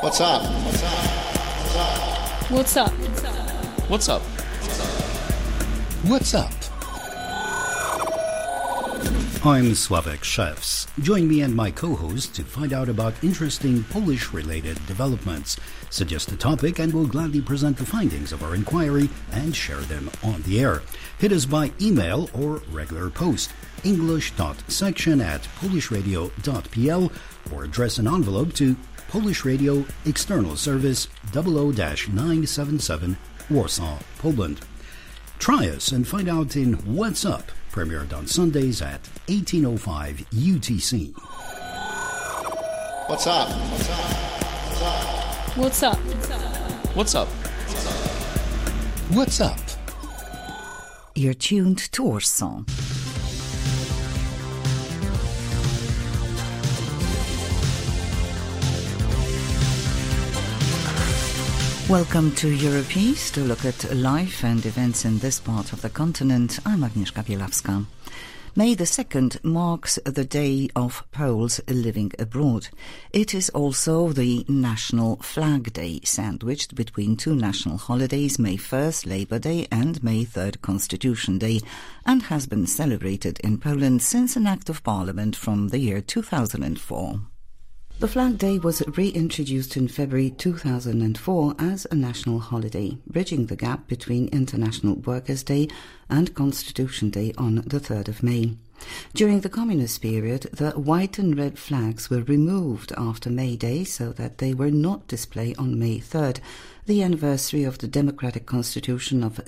What's up? What's up? What's up? What's up? I'm Sławek Szewc. Join me and my co-host to find out about interesting Polish-related developments. Suggest a topic and we'll gladly present the findings of our inquiry and share them on the air. Hit us by email or regular post, english.section@polishradio.pl, or address an envelope to Polish Radio External Service 00-977 Warsaw, Poland. Try us and find out in What's Up, premiered on Sundays at 18:05 UTC. What's up? What's up? What's up? What's up? You're tuned to Warsaw. Welcome to Europeast, to look at life and events in this part of the continent. I'm Agnieszka Bielawska. May the 2nd marks the Day of Poles Living Abroad. It is also the National Flag Day, sandwiched between two national holidays, May 1st, Labour Day, and May 3rd, Constitution Day, and has been celebrated in Poland since an Act of Parliament from the year 2004. The Flag Day was reintroduced in February 2004 as a national holiday, bridging the gap between International Workers' Day and Constitution Day on the 3rd of May. During the Communist period, the white and red flags were removed after May Day so that they were not displayed on May 3rd, the anniversary of the Democratic Constitution of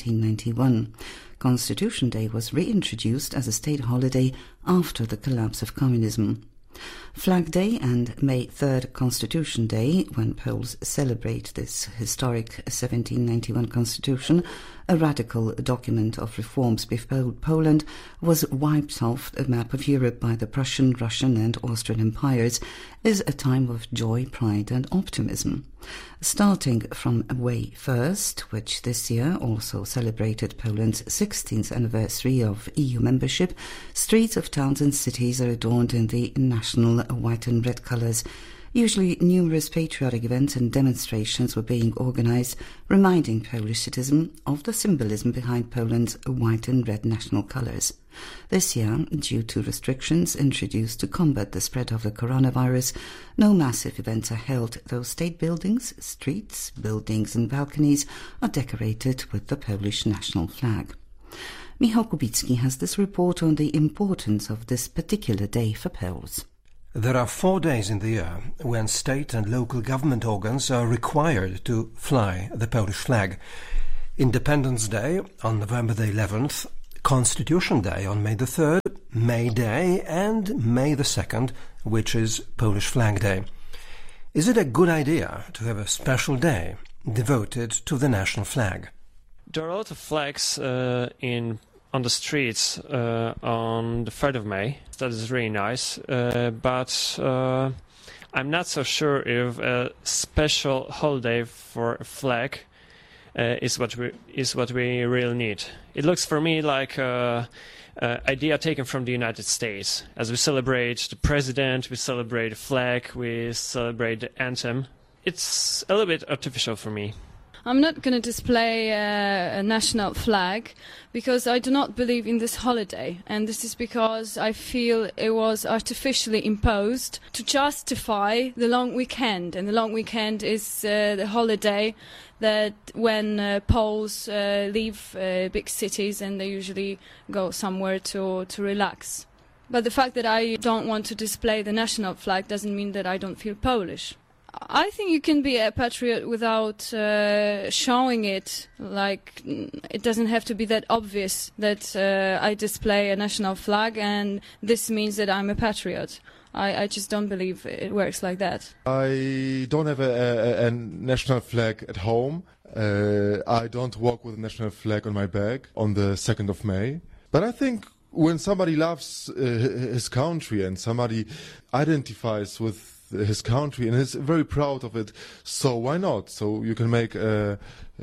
1791. Constitution Day was reintroduced as a state holiday after the collapse of communism. Flag Day and May 3rd Constitution Day, when Poles celebrate this historic 1791 constitution, a radical document of reforms before Poland was wiped off the map of Europe by the Prussian, Russian and Austrian empires, is a time of joy, pride and optimism. Starting from May 1st, which this year also celebrated Poland's 16th anniversary of EU membership, streets of towns and cities are adorned in the national white and red colours. Usually numerous patriotic events and demonstrations were being organised, reminding Polish citizens of the symbolism behind Poland's white and red national colours. This year, due to restrictions introduced to combat the spread of the coronavirus, no massive events are held, though state buildings, streets, buildings and balconies are decorated with the Polish national flag. Michał Kubicki has this report on the importance of this particular day for Poles. There are 4 days in the year when state and local government organs are required to fly the Polish flag. Independence Day on November the 11th, Constitution Day on May the 3rd, May Day and May the 2nd, which is Polish Flag Day. Is it a good idea to have a special day devoted to the national flag? There are a lot of flags on the streets on the 3rd of May. That is really nice, but I'm not so sure if a special holiday for a flag is what we really need. It looks for me like an idea taken from the United States. As we celebrate the president, we celebrate the flag, we celebrate the anthem. It's a little bit artificial for me. I'm not going to display a national flag because I do not believe in this holiday, and this is because I feel it was artificially imposed to justify the long weekend, and the long weekend is the holiday that when Poles leave big cities and they usually go somewhere to relax. But the fact that I don't want to display the national flag doesn't mean that I don't feel Polish. I think you can be a patriot without showing it. Like, it doesn't have to be that obvious that I display a national flag and this means that I'm a patriot. I just don't believe it works like that. I don't have a national flag at home. I don't walk with a national flag on my back on the 2nd of May. But I think when somebody loves his country and somebody identifies with his country and is very proud of it, so why not? So you can make a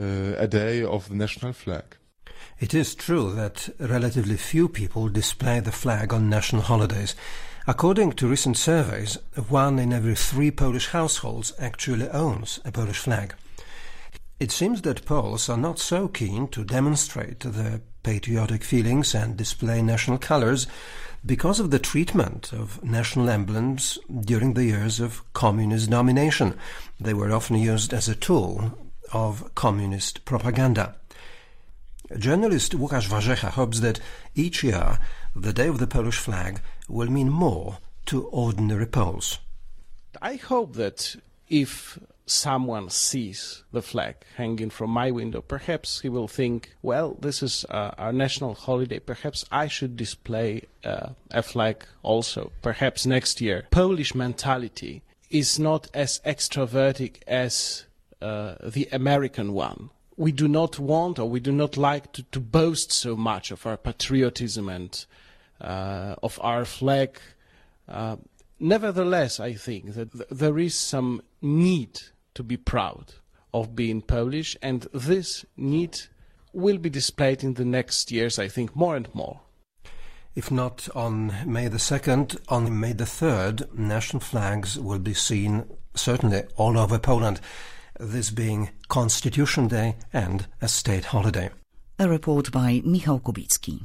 day of the national flag. It is true that relatively few people display the flag on national holidays. According to recent surveys, 1 in every 3 Polish households actually owns a Polish flag. It seems that Poles are not so keen to demonstrate their patriotic feelings and display national colors because of the treatment of national emblems during the years of communist domination. They were often used as a tool of communist propaganda. Journalist Łukasz Warzecha hopes that each year the Day of the Polish Flag will mean more to ordinary Poles. I hope that if someone sees the flag hanging from my window, perhaps he will think, well, this is our national holiday, perhaps I should display a flag also, perhaps next year. Polish mentality is not as extrovertic as the American one. We do not want, or we do not like to boast so much of our patriotism and of our flag. Nevertheless, I think that there is some need to be proud of being Polish, and this need will be displayed in the next years, I think, more and more. If not on May the 2nd, on May the 3rd, national flags will be seen certainly all over Poland, this being Constitution Day and a state holiday. A report by Michał Kubicki.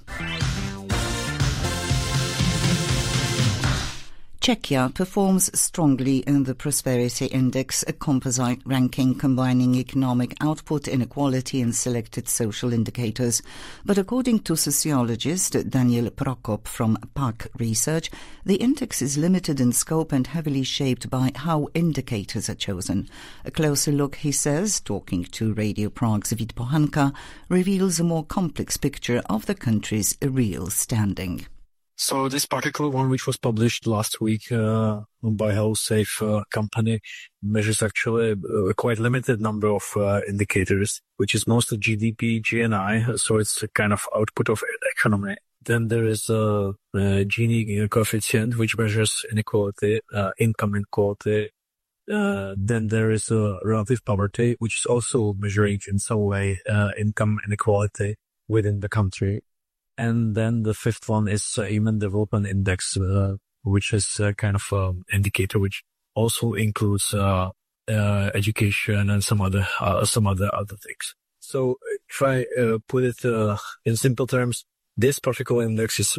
Czechia performs strongly in the Prosperity Index, a composite ranking combining economic output, inequality and selected social indicators. But according to sociologist Daniel Prokop from PAK Research, the index is limited in scope and heavily shaped by how indicators are chosen. A closer look, he says, talking to Radio Prague's Vít Pochanka, reveals a more complex picture of the country's real standing. So this particular one, which was published last week by HouseSafe company, measures actually a quite limited number of indicators, which is mostly GDP, GNI, so it's a kind of output of economy. Then there is a Gini coefficient, which measures inequality, income inequality. Then there is a relative poverty, which is also measuring in some way income inequality within the country. And then the fifth one is Human Development Index, which is a kind of indicator which also includes education and some other things. So try put it in simple terms. This particular index is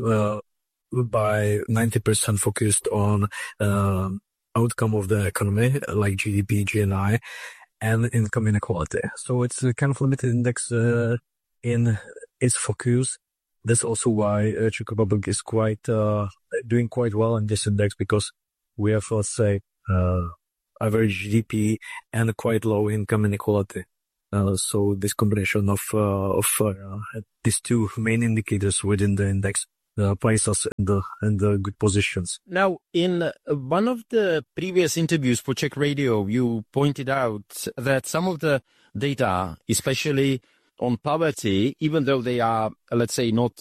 by 90% focused on outcome of the economy, like GDP, GNI, and income inequality. So it's a kind of limited index in its focus. That's also why Czech Republic is doing quite well in this index, because we have, let's say, average GDP and quite low income inequality. So this combination of these two main indicators within the index place us in the good positions. Now, in one of the previous interviews for Czech Radio, you pointed out that some of the data, especially on poverty, even though they are, let's say, not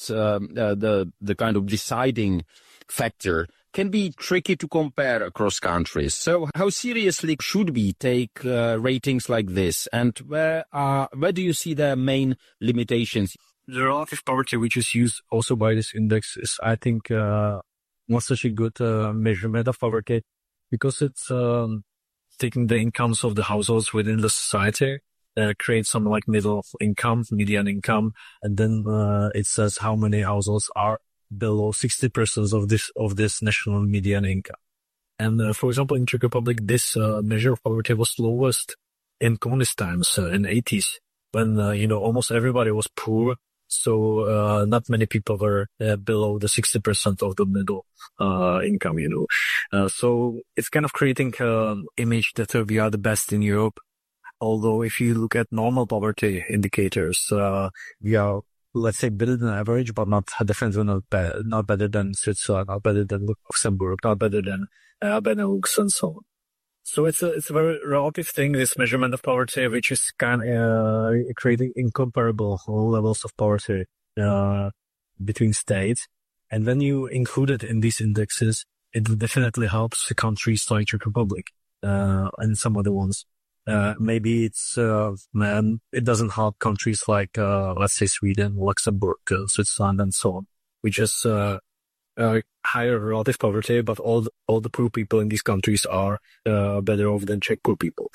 the kind of deciding factor, can be tricky to compare across countries. So how seriously should we take ratings like this? And where do you see the main limitations? The relative poverty, which is used also by this index, is, I think, not such a good measurement of poverty, because it's taking the incomes of the households within the society, create some like middle income, median income, and then it says how many households are below 60% of this national median income. And for example, in Czech Republic, this measure of poverty was lowest in communist times, in 80s, when almost everybody was poor. So not many people were below the 60% of the middle income. So it's kind of creating an image that we are the best in Europe. Although if you look at normal poverty indicators, we are, let's say, better than average, but definitely not better than Switzerland, not better than Luxembourg, not better than Benelux and so on. So it's a very relative thing, this measurement of poverty, which is kind of creating incomparable levels of poverty between states. And when you include it in these indexes, it definitely helps countries like Czech Republic and some other ones. Maybe it doesn't help countries like, let's say, Sweden, Luxembourg, Switzerland, and so on, which just higher relative poverty, but all the poor people in these countries are better off than Czech poor people.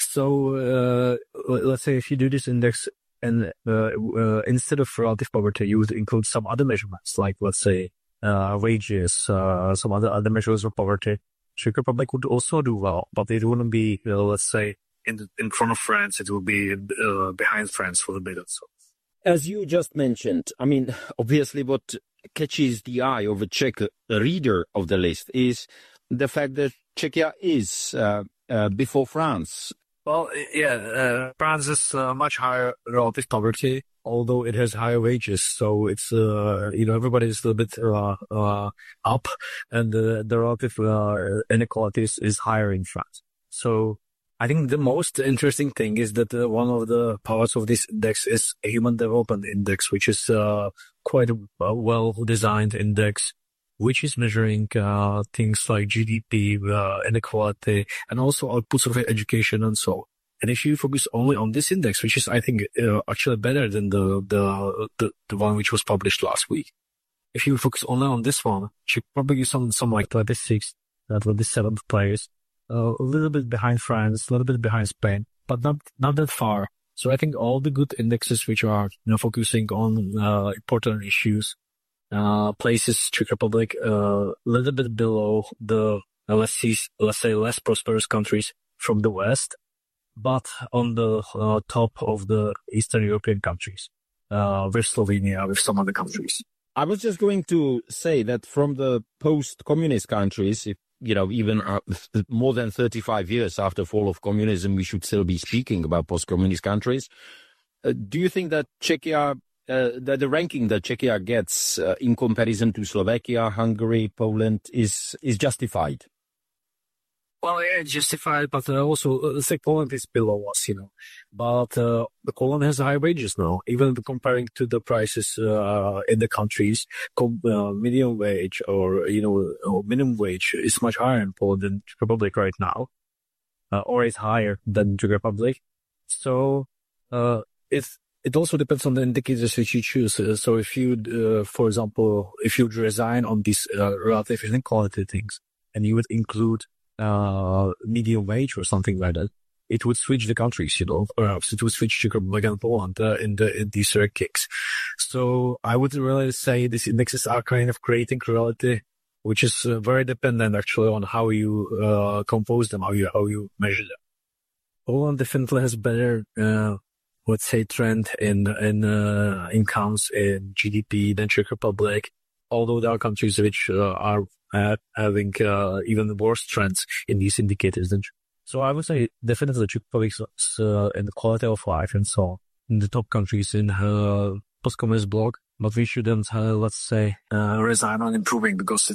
So let's say if you do this index and instead of relative poverty, you would include some other measurements, like let's say wages, some other measures of poverty. Czech Republic would also do well, but it wouldn't be, let's say, in front of France. It would be behind France for the bit. So, as you just mentioned, I mean, obviously, what catches the eye of a Czech reader of the list is the fact that Czechia is before France. Well, yeah, France has much higher relative poverty, although it has higher wages. So it's, everybody is a little bit up, and the relative inequalities is higher in France. So I think the most interesting thing is that one of the parts of this index is a Human Development Index, which is quite a well-designed index, which is measuring things like GDP, inequality, and also outputs of education and so on. And if you focus only on this index, which is, I think, actually better than the one which was published last week. If you focus only on this one, you probably some like 26, 27th place, a little bit behind France, a little bit behind Spain, but not that far. So I think all the good indexes which are focusing on important issues, places Czech Republic a little bit below the let's say less prosperous countries from the West, but on the top of the Eastern European countries, with Slovenia, with some other countries. I was just going to say that from the post-communist countries, if even more than 35 years after fall of communism, we should still be speaking about post-communist countries. Do you think that Czechia, that the ranking that Czechia gets in comparison to Slovakia, Hungary, Poland is justified? Well, yeah, it's justified, but also, let's say Poland is below us, But the Poland has high wages now, even comparing to the prices in the countries. Minimum wage or minimum wage is much higher in Poland than Czech Republic right now, or is higher than Czech Republic. So it also depends on the indicators which you choose. So if you, for example, if you'd resign on these relative inequality things, and you would include medium wage or something like that, it would switch the countries, perhaps it would switch Czech Republic and Poland in these kicks. So I would really say these indexes are kind of creating reality, which is very dependent actually on how you compose them, how you measure them. Poland definitely has better, let's say, trend in incomes in GDP than Czech Republic, although there are countries which are having even worse trends in these indicators than. So I would say definitely Czech Republic in the quality of life and so on in the top countries in post-communist bloc, but we shouldn't let's say resign on improving, because